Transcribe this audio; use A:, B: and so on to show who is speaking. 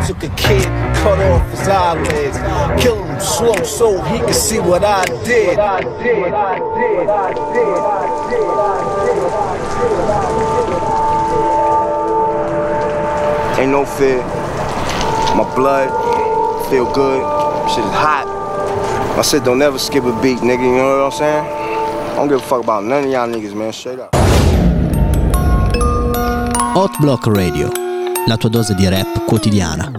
A: took a kid, cut off his eyelids, kill him slow so he could see what I did. Ain't no fear. My blood feel good. Shit is hot. I said don't never skip a beat, nigga. You know what I'm saying? I don't give a fuck about none of y'all niggas, man. Straight up.
B: Hot Block Radio, la tua dose di rap quotidiana.